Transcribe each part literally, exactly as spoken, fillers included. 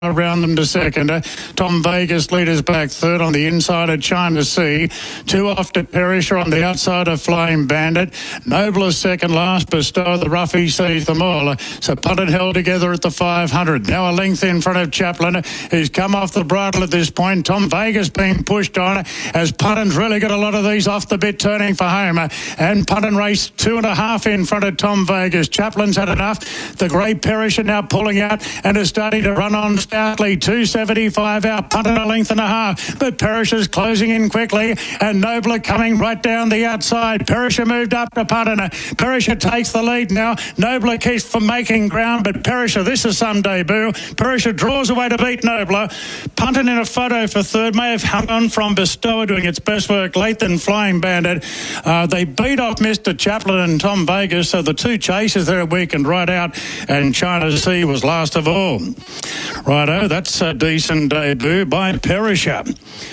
around them to second. Uh, Tom Vegas leaders back third on the inside of China Sea. Two off to Perisher on the outside of Flame Bandit. Noble is second last. Bestow the roughie sees them all. Uh, so Punton held together at the five hundred. Now a length in front of Chaplin, uh, who's come off the bridle at this point. Tom Vegas being pushed on uh, as Punton's really got a lot of these off the bit turning for home. Uh, and Punton raced two and a half in front of Tom Vegas. Chaplin's had enough. The great Perisher now pulling out and is starting to run on stoutly. two seventy-five out, Punton a length and a half, but Perisher's closing in quickly, and Nobler coming right down the outside. Perisher moved up to Punton. Perisher takes the lead now. Nobler keeps for making ground, but Perisher, this is some debut. Perisher draws away to beat Nobler. Punton in a photo for third, may have hung on from Bestower doing its best work late than Flying Bandit. Uh, they beat off Mister Chaplin and Tom Vegas, so the two chasers there weakened right out, and China Sea was last of all. Righto, that's a decent debut by Perisher.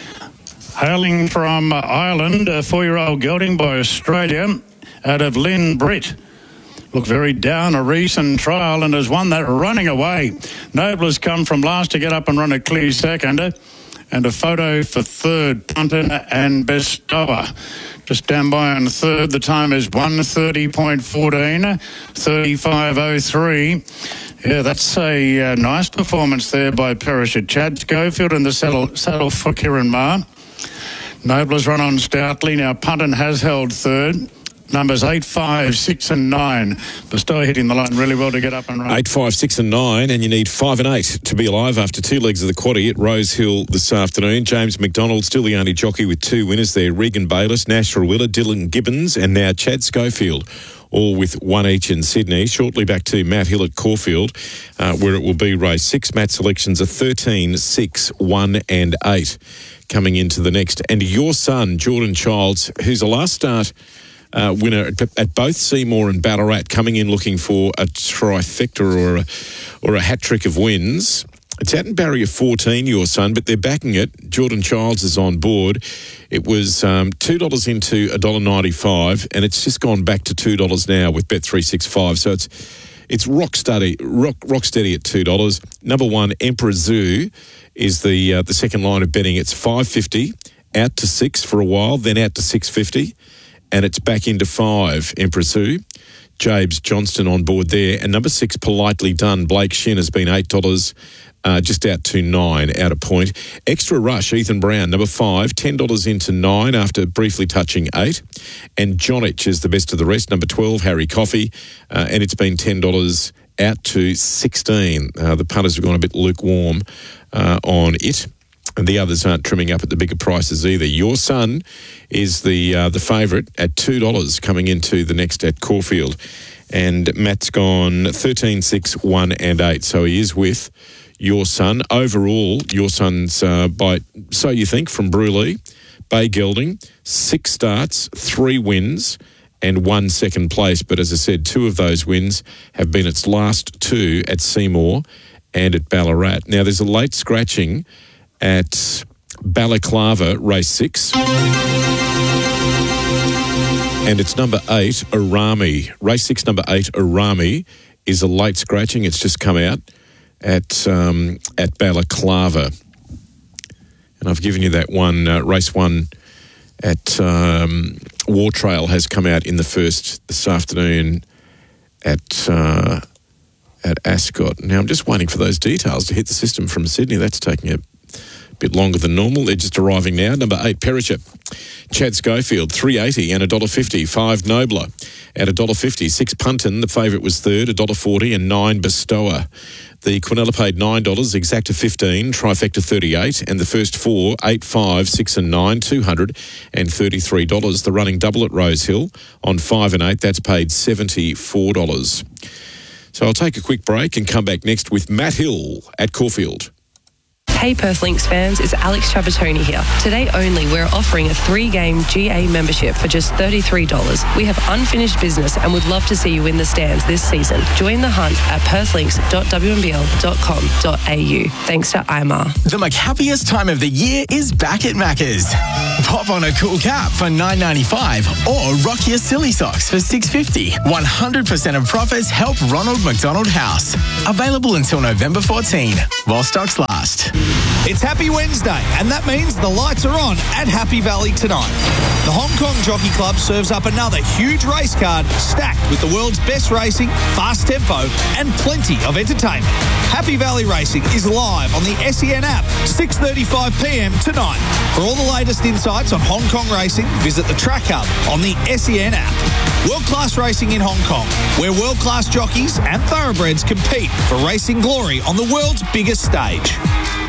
Hailing from Ireland, a four-year-old gelding by Australia out of Lynn Britt. Looked very down a recent trial and has won that running away. Nobler's come from last to get up and run a clear second. And a photo for third, Punton and Bestower. Just down by on third, the time is one thirty point one four, thirty-five oh three. Yeah, that's a uh, nice performance there by Perisher. Chad Schofield in the saddle, saddle for Kieran Maher. Nobler's run on stoutly. Now Punton has held third. Numbers eight, five, six and nine. Bestow hitting the line really well to get up and run. eight, five, six and nine, and you need five and eight to be alive after two legs of the quaddie at Rose Hill this afternoon. James McDonald still the only jockey with two winners there. Regan Bayliss, Nash Rawiller, Dylan Gibbons and now Chad Schofield, all with one each in Sydney. Shortly back to Matt Hill at Caulfield, uh, where it will be race six. Matt selections are thirteen, six, one and eight coming into the next. And your son, Jordan Childs, who's a last start Uh, winner at, at both Seymour and Ballarat, coming in looking for a trifecta or a, or a hat trick of wins. It's out in barrier fourteen, your son, but they're backing it. Jordan Childs is on board. It was um, two dollars into one dollar ninety-five, and it's just gone back to two dollars now with Bet three sixty-five. So it's it's rock steady, rock, rock steady at two dollars. Number one, Emperor Zoo, is the uh, the second line of betting. It's five fifty, out to six for a while, then out to six fifty. And it's back into five, Empress Sue. Jabes Johnston on board there. And number six, Politely Done, Blake Shin, has been eight dollars, uh, just out to nine, out of point. Extra Rush, Ethan Brown, number five, ten dollars into nine after briefly touching eight. And Jonich is the best of the rest, number twelve, Harry Coffey, uh, and it's been ten dollars out to sixteen. Uh, the punters have gone a bit lukewarm uh, on it. And the others aren't trimming up at the bigger prices either. Your son is the uh, the favourite at two dollars coming into the next at Caulfield. And Matt's gone thirteen, six, one and eight. So he is with your son. Overall, your son's uh, by, so you think, from Bruley, Bay Gelding, six starts, three wins and one second place. But as I said, two of those wins have been its last two at Seymour and at Ballarat. Now, there's a late scratching at Balaclava, race six. And it's number eight, Arami. Race six, number eight, Arami, is a late scratching. It's just come out at um, at Balaclava. And I've given you that one. Uh, race one at um, War Trail has come out in the first this afternoon at uh, at Ascot. Now, I'm just waiting for those details to hit the system from Sydney. That's taking a bit longer than normal. They're just arriving now. Number eight, Perisher. Chad Schofield, three fifty and one dollar fifty. Five, Nobler at one dollar fifty. Six, Punton, the favourite was third, one dollar forty. And nine, Bestower. The Quinella paid nine dollars, Exacta fifteen, Trifecta thirty-eight. And the first four, eight, five, six and nine, two hundred thirty-three dollars. The running double at Rose Hill on five and eight, that's paid seventy-four dollars. So I'll take a quick break and come back next with Matt Hill at Caulfield. Hey Perth Lynx fans, it's Alex Trapattoni here. Today only, we're offering a three-game G A membership for just thirty-three dollars. We have unfinished business and would love to see you in the stands this season. Join the hunt at perth links dot w m b l dot com dot a u. Thanks to I M A R. The McHappiest time of the year is back at Macca's. Pop on a cool cap for nine ninety-five or rock your silly socks for six fifty. one hundred percent of profits help Ronald McDonald House. Available until November fourteenth, while stocks last. It's Happy Wednesday, and that means the lights are on at Happy Valley tonight. The Hong Kong Jockey Club serves up another huge race card stacked with the world's best racing, fast tempo, and plenty of entertainment. Happy Valley Racing is live on the S E N app, six thirty-five p m tonight. For all the latest insights on Hong Kong racing, visit the Track Hub on the S E N app. World-class racing in Hong Kong, where world-class jockeys and thoroughbreds compete for racing glory on the world's biggest stage.